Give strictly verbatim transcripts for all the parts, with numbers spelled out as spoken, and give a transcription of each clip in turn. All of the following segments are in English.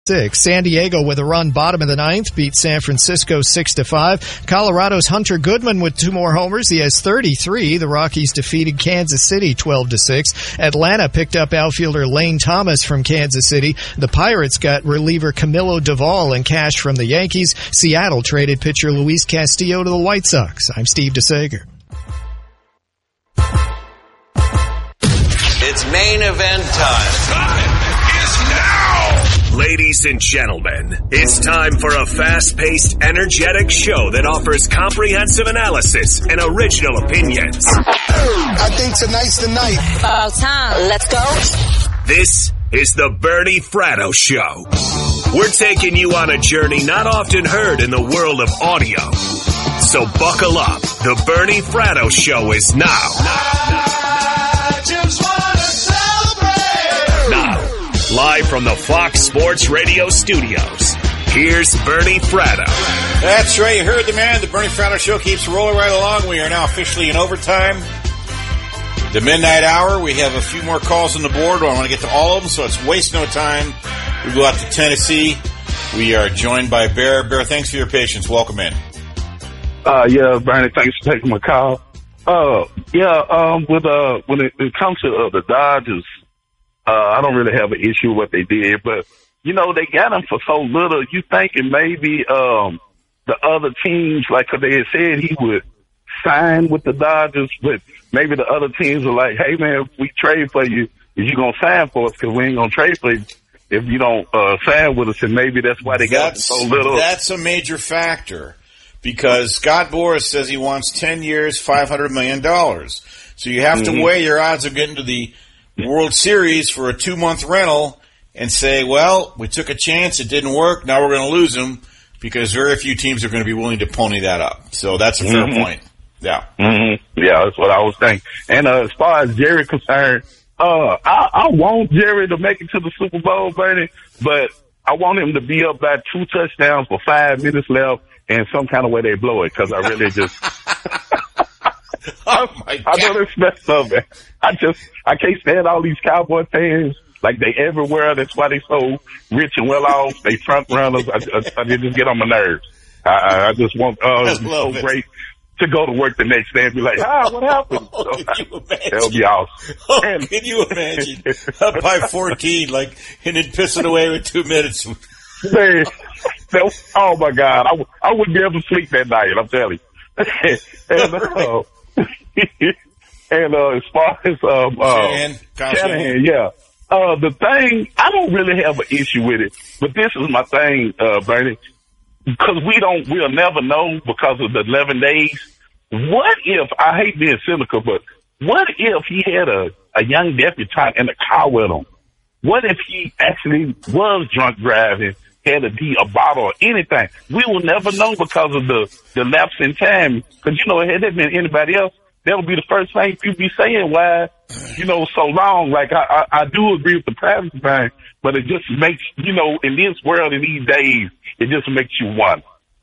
six. San Diego with a run bottom of the ninth beat San Francisco six to five. Colorado's Hunter Goodman with two more homers. He has thirty-three. The Rockies defeated Kansas City twelve to six. Atlanta picked up outfielder Lane Thomas from Kansas City. The Pirates got reliever Camilo Doval and cash from the Yankees. Seattle traded pitcher Luis Castillo to the White Sox. I'm Steve DeSager. It's main event time. Time is now! Ladies and gentlemen, it's time for a fast-paced, energetic show that offers comprehensive analysis and original opinions. I think tonight's the night. About time. Let's go. This is the Bernie Fratto Show. We're taking you on a journey not often heard in the world of audio. So buckle up. The Bernie Fratto Show is now. I just wanna celebrate. Now, live from the Fox Sports Radio studios, here's Bernie Fratto. That's right. You heard the man. The Bernie Fratto Show keeps rolling right along. We are now officially in overtime. The midnight hour. We have a few more calls on the board. I want to get to all of them, so it's waste no time. We go out to Tennessee. We are joined by Bear. Bear, thanks for your patience. Welcome in. Uh, yeah, Bernie, thanks for taking my call. Uh, yeah, um, with, uh, when it, it comes to uh, the Dodgers, uh, I don't really have an issue with what they did, but, you know, they got him for so little. You thinking maybe, um, the other teams, like, cause they had said he would sign with the Dodgers, but maybe the other teams are like, hey man, if we trade for you, is you gonna sign for us? Cause we ain't gonna trade for you if you don't, uh, sign with us, and maybe that's why they got him so little. That's a major factor. Because Scott Boras says he wants ten years, five hundred million dollars. So you have mm-hmm. to weigh your odds of getting to the World Series for a two-month rental and say, well, we took a chance, it didn't work, now we're going to lose him, because very few teams are going to be willing to pony that up. So that's a fair mm-hmm. point. Yeah. Mm-hmm. Yeah, that's what I was thinking. And uh, as far as Jerry concerned, uh, I, I want Jerry to make it to the Super Bowl, Bernie, but I want him to be up by two touchdowns for five minutes left. And some kind of way they blow it, because I really just, oh my God. I know this messed up, man. I just, I can't stand all these Cowboy fans. Like, they everywhere. That's why they so rich and well off. They front runners. I, I, I they just get on my nerves. I, I just want, uh, it's so it. great to go to work the next day and be like, ah, what happened? Oh, so, can you imagine? That'll be awesome. Oh, and, can you imagine? Up by fourteen, like, and then pissing away with two minutes. Man, that, oh my God, I, w- I wouldn't be able to sleep that night, I'm telling you. and, uh, and, uh, as far as, um, uh, Shanahan, Shanahan, yeah. Uh, the thing, I don't really have an issue with it, but this is my thing, uh, Bernie, because we don't, we'll never know because of the eleven days. What if, I hate being cynical, but what if he had a, a young debutante in the car with him? What if he actually was drunk driving, had a, D, a bottle or anything? We will never know because of the, the lapse in time. Because, you know, had there been anybody else, that would be the first thing people be saying, why, you know, so long. Like, I, I, I do agree with the privacy thing, but it just makes, you know, in this world, in these days, it just makes you wonder.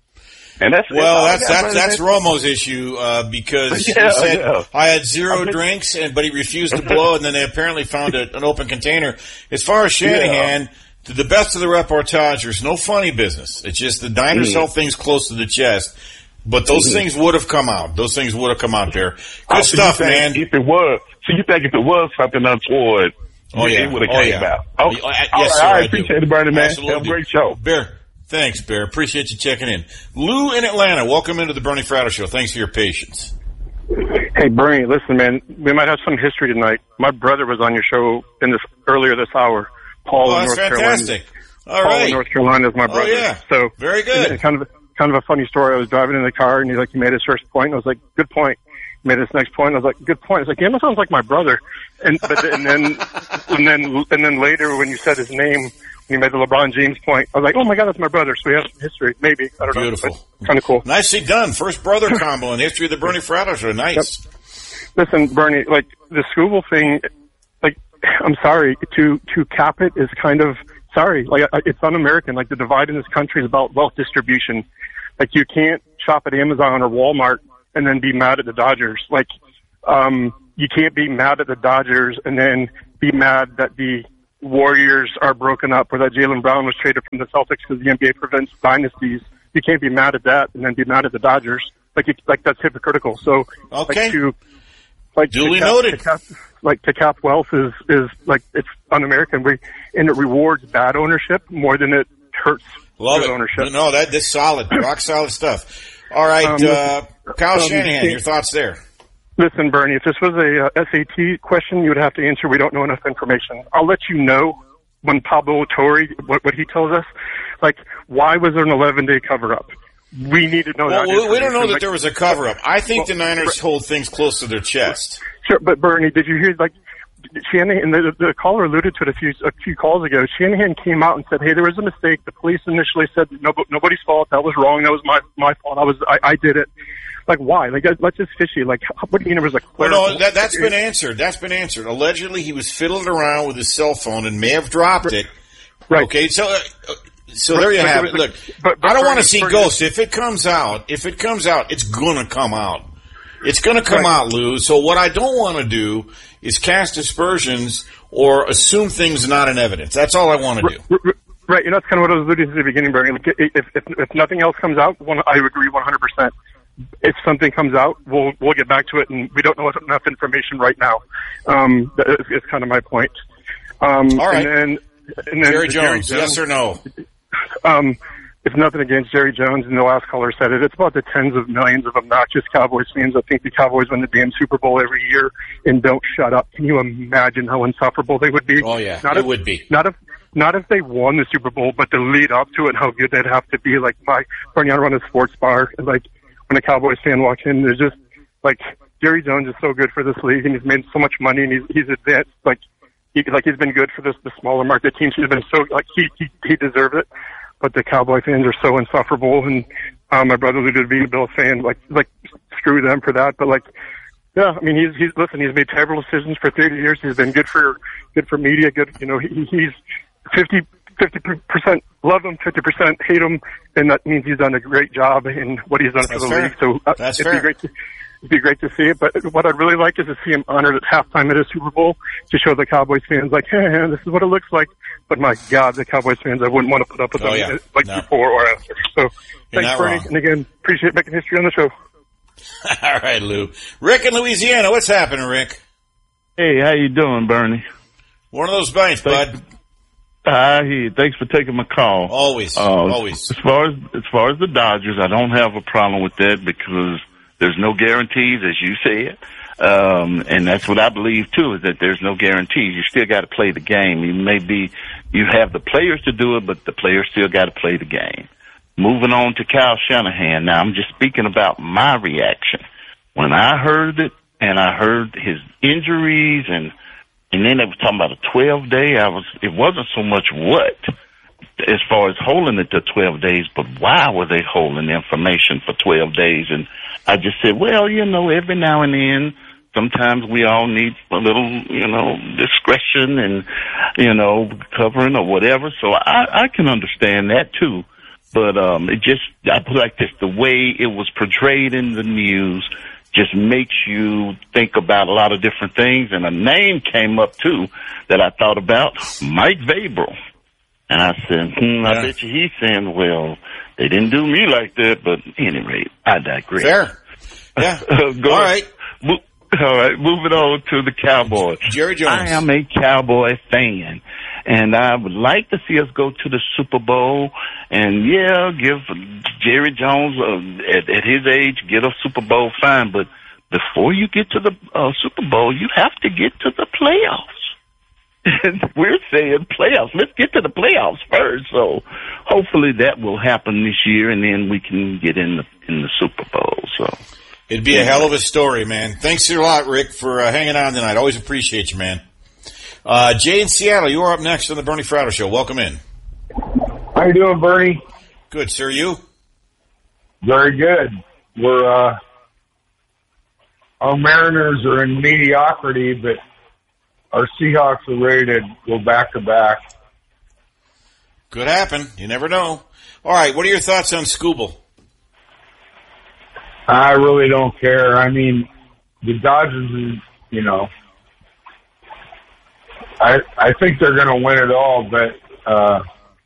And that's well, that's that's that's Romo's issue uh, because yeah, he said yeah. I had zero I mean, drinks, and but he refused to blow, and then they apparently found a, an open container. As far as Shanahan, yeah. to the best of the reportage, there's no funny business. It's just the diners mm. held things close to the chest, but those mm-hmm. things would have come out. Those things would have come out there. Good oh, stuff, so man. If it was, so you think if it was something untoward, oh yeah, it would have oh, came yeah. out. Oh, yes, all sir, right, I, I appreciate do. it, Bernie, man. Absolutely. Have a great show, Bear. Thanks, Bear. Appreciate you checking in. Lou in Atlanta, welcome into the Bernie Fratto Show. Thanks for your patience. Hey, Bernie, listen, man, we might have some history tonight. My brother was on your show in this earlier this hour. Paul oh, in that's North fantastic. Carolina. All Paul right. in North Carolina is my brother. Oh, yeah. So very good. Kind of, kind of a funny story. I was driving in the car, and he's like, he made his first point. And I was like, good point. He made his next point. And I was like, good point. He's like, yeah, that sounds like my brother. And but and then and then and then later when you said his name. He made the LeBron James point. I was like, oh, my God, that's my brother. So we have some history. Maybe. I don't Beautiful. know. Beautiful. Kind of cool. Nicely done. First brother combo in the history of the Bernie Fratto Show. Nice. Yep. Listen, Bernie, like, the Scooble thing, like, I'm sorry, to, to cap it is kind of, sorry, like, it's un-American. Like, the divide in this country is about wealth distribution. Like, you can't shop at Amazon or Walmart and then be mad at the Dodgers. Like, um, you can't be mad at the Dodgers and then be mad that the Warriors are broken up, or that Jaylen Brown was traded from the Celtics because the N B A prevents dynasties. You can't be mad at that and then be mad at the Dodgers. Like, you, like that's hypocritical. So, okay. like to, like duly to cap, noted. To cap, like to cap wealth is is like it's un-American. We and it rewards bad ownership more than it hurts Love good it. ownership. No, that this solid, rock solid stuff. All right, Um, uh, Kyle um, Shanahan, your thoughts there? Listen, Bernie, if this was a uh, S A T question, you would have to answer, we don't know enough information. I'll let you know when Pablo Torre, what, what he tells us. Like, why was there an eleven-day cover-up? We need to know Well, that. we, we don't know that Like, there was a cover-up. I think well, the Niners hold things close to their chest. Sure, but Bernie, did you hear, like, Shanahan, the, the caller alluded to it a few, a few calls ago. Shanahan came out and said, hey, there was a mistake. The police initially said, no, nobody's fault. That was wrong. That was my, my fault. I was, I, I did it. Like, why? Like, let's just fishy. Like, what do you mean there was a Well, clerical... no, that, that's been answered. That's been answered. Allegedly, he was fiddling around with his cell phone and may have dropped it. Right. Okay, so uh, so there you But have there it. was a- Look, but- but I don't want to Bernie- see Bernie- ghosts. If it comes out, if it comes out, it's gonna come out. It's gonna come Right. out, Lou. So what I don't want to do is cast aspersions or assume things not in evidence. That's all I want to do. R- r- Right, and that's kind of what I was alluding to at the beginning, Bernie. Like, if, if, if nothing else comes out, one, I agree one hundred percent. If something comes out, we'll we'll get back to it, and we don't know enough information right now. Um, that is, is kind of my point. Um, All right. And then, and then Jerry the Jones, yes or no? Um, it's nothing against Jerry Jones, and the last caller said it. It's about the tens of millions of obnoxious Cowboys fans that think the Cowboys win the damn Super Bowl every year and don't shut up. Can you imagine how insufferable they would be? Oh yeah, not it if, would be. Not if not if they won the Super Bowl, but the lead up to it and how good they'd have to be. Like my Bernie, I run a sports bar, and like when a Cowboys fan walks in, there's just like Jerry Jones is so good for this league, and he's made so much money, and he's he's advanced like. He, like he's been good for this the smaller market teams. He's been so like he he, he deserved it, but the Cowboy fans are so insufferable. And um, my brother alluded to being a Bills fan, like like screw them for that. But like, yeah, I mean he's he's listen. He's made terrible decisions for thirty years. He's been good for good for media. Good, you know. He, he's fifty fifty percent love him, fifty percent hate him, and that means he's done a great job in what he's done That's for the fair. league. So uh, That's it'd fair. be great to. It'd be great to see it, but what I'd really like is to see him honored at halftime at a Super Bowl to show the Cowboys fans, like, hey, this is what it looks like. But my God, the Cowboys fans, I wouldn't want to put up with Oh, them yeah. like No. before or after. So You're thanks, not Bernie, wrong. and again, appreciate making history on the show. All right, Lou. Rick in Louisiana, what's happening, Rick? Hey, how you doing, Bernie? One of those bites, bud. I hear you. Thanks for taking my call. Always, Uh, always. As far as as far as the Dodgers, I don't have a problem with that because there's no guarantees, as you said, um, and that's what I believe too. Is that there's no guarantees. You still got to play the game. You may be, you have the players to do it, but the players still got to play the game. Moving on to Kyle Shanahan. Now, I'm just speaking about my reaction when I heard it, and I heard his injuries, and and then they were talking about a twelve day. I was, it wasn't so much what. As far as holding it to twelve days, but why were they holding the information for twelve days? And I just said, well, you know, every now and then, sometimes we all need a little, you know, discretion and, you know, covering or whatever. So I, I can understand that too. But um, it just, I put it like this, the way it was portrayed in the news just makes you think about a lot of different things. And a name came up too that I thought about, Mike Vrabel. And I said, hmm, I Yeah. bet you he's saying, well, they didn't do me like that, but at any rate, I digress. Fair. Yeah. Go All ahead. right. Mo- All right, moving on to the Cowboys. Jerry Jones. I am a Cowboy fan, and I would like to see us go to the Super Bowl. And, yeah, give Jerry Jones, uh, at, at his age, get a Super Bowl, fine. But before you get to the uh, Super Bowl, you have to get to the playoffs. And we're saying playoffs. Let's get to the playoffs first. So hopefully that will happen this year, and then we can get in the in the Super Bowl. So It'd be a hell of a story, man. Thanks a lot, Rick, for uh, hanging on tonight. Always appreciate you, man. Uh, Jay in Seattle, you are up next on the Bernie Fratto Show. Welcome in. How you doing, Bernie? Good, sir. You? Very good. We're uh, our Mariners are in mediocrity, but our Seahawks are ready to go back to back. Could happen. You never know. All right, what are your thoughts on Scooble? I really don't care. I mean, the Dodgers, you know, I I think they're going to win it all, but uh,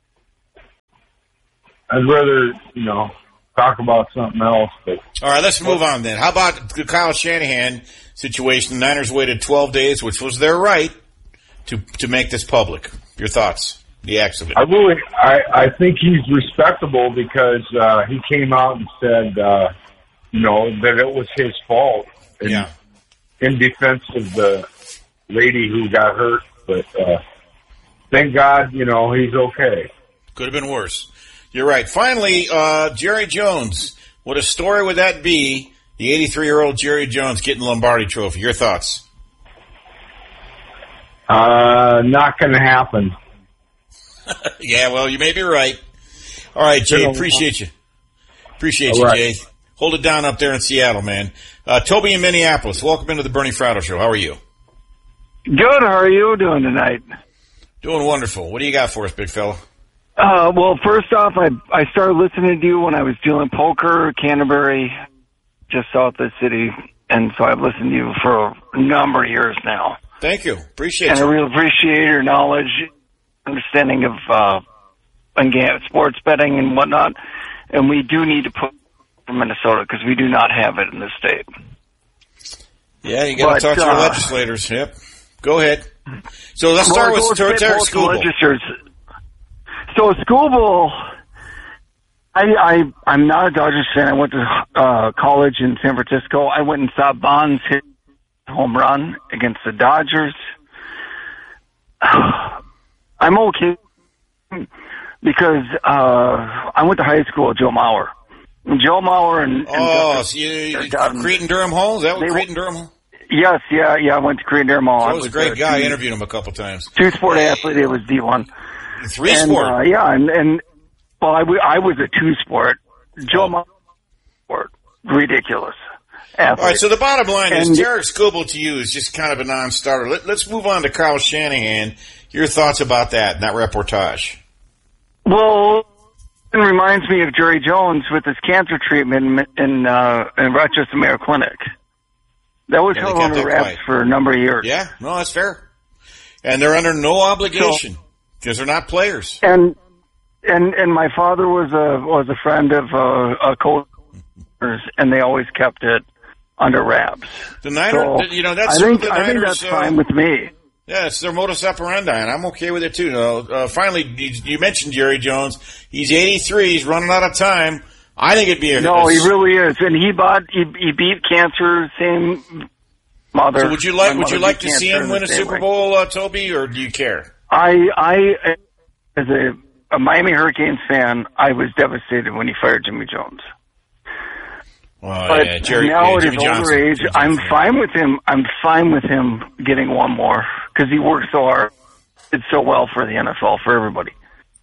I'd rather you know talk about something else. But all right, let's move on then. How about the Kyle Shanahan situation? The Niners waited twelve days, which was their right, to to make this public. Your thoughts? The acts of it. I really, I, I think he's respectable because uh, he came out and said, uh, you know, that it was his fault. In, yeah. In defense of the lady who got hurt, but uh, thank God, you know, he's okay. Could have been worse. You're right. Finally, uh, Jerry Jones. What a story would that be? The eighty-three-year-old Jerry Jones getting the Lombardi Trophy. Your thoughts? Uh, not going to happen. Yeah, well, you may be right. All right, Jay, appreciate you. Appreciate you, right. Jay. Hold it down up there in Seattle, man. Uh, Toby in Minneapolis, welcome into the Bernie Fratto Show. How are you? Good. How are you doing tonight? Doing wonderful. What do you got for us, big fella? Uh, well, first off, I I started listening to you when I was doing poker, Canterbury, just south of the city, and so I've listened to you for a number of years now. Thank you. Appreciate and you. And I really appreciate your knowledge, understanding of uh, again, sports betting and whatnot. And we do need to put for Minnesota because we do not have it in the state. Yeah, you got to talk to your uh, legislators. Yep. Go ahead. So let's start well, with Terry Skubal. So Skubal, I, I, I'm not a Dodgers fan. I went to uh, college in San Francisco. I went and saw Bonds hit a home run against the Dodgers. I'm okay because uh, I went to high school with Joe Mauer. Joe Mauer and, and oh, Justin, so you, you Cretin Durham Hall? Is that what Cretin Durham Hall? Yes, yeah, yeah. I went to Cretin Durham Hall. He was a great guy. I interviewed him a couple times. Two-sport athlete. It was D one. Three-sport? Uh, yeah, and, and well, I, w- I was a two-sport. Joe oh. Mauer, ridiculous athlete. All right, so the bottom line and is Derek Skubal to you is just kind of a non-starter. Let, let's move on to Kyle Shanahan. Your thoughts about that and that reportage? Well, it reminds me of Jerry Jones with his cancer treatment in uh, in Rochester Mayo Clinic. That was Yeah, held they kept under that wraps quiet. for a number of years. Yeah, no, that's fair. And they're under no obligation because they're not players. And and and my father was a was a friend of uh, a coach, and they always kept it under wraps. The Niners, So, you know, that's I think the I think Niners, that's uh, fine with me. Yeah, it's their modus operandi, and I'm okay with it too. Uh, uh, finally, you, you mentioned Jerry Jones. He's eighty-three. He's running out of time. I think it'd be a No, a- he really is, and he bought he, he beat cancer. Same mother. So would you like My would you mother like beat to see cancer him in win a the same Super way. Bowl, uh, Toby, or do you care? I I as a, a Miami Hurricanes fan, I was devastated when he fired Jimmy Jones. Oh, But yeah, Jerry, now yeah, at Jimmy his older Johnson. age, Jimmy I'm Johnson. fine with him. I'm fine with him getting one more because he worked so hard, did so well for the N F L for everybody.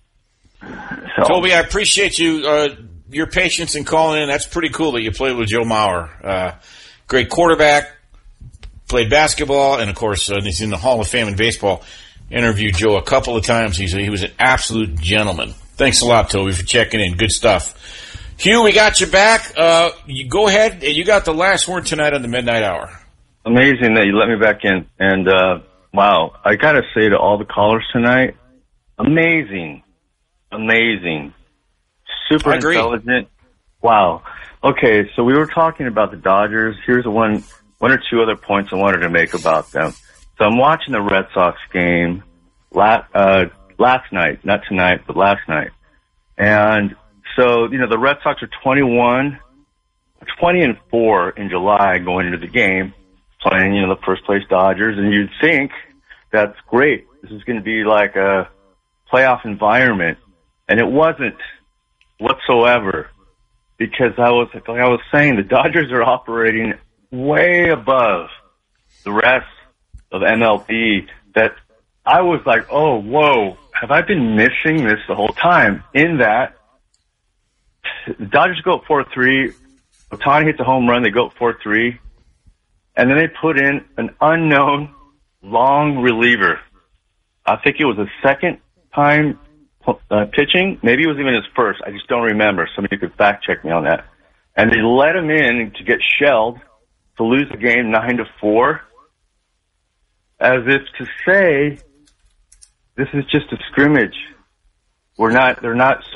So Toby, I appreciate you uh, your patience in calling in. That's pretty cool that you played with Joe Mauer. Uh, great quarterback, played basketball, and of course uh, he's in the Hall of Fame in baseball. Interviewed Joe a couple of times. He's he was an absolute gentleman. Thanks a lot, Toby, for checking in. Good stuff. Hugh, we got you back. Uh, you go ahead. You got the last word tonight on the Midnight Hour. Amazing that you let me back in. And, uh, wow, I gotta say to all the callers tonight, amazing. Amazing. Super I agree. intelligent. Wow. Okay, so we were talking about the Dodgers. Here's the one, one or two other points I wanted to make about them. So I'm watching the Red Sox game last, uh, last night, not tonight, but last night. And so, you know, the Red Sox are twenty-one, twenty and four in July going into the game, playing, you know, the first place Dodgers, and you'd think that's great. This is going to be like a playoff environment, and it wasn't whatsoever, because I was, like I was saying, the Dodgers are operating way above the rest of M L B that I was like, oh, whoa, have I been missing this the whole time? In that, the Dodgers go up four three. Ohtani hits a home run. They go up four three. And then they put in an unknown long reliever. I think it was a second time uh, pitching. Maybe it was even his first. I just don't remember. Somebody could fact check me on that. And they let him in to get shelled to lose the game nine to four, as if to say this is just a scrimmage. We're not. They're not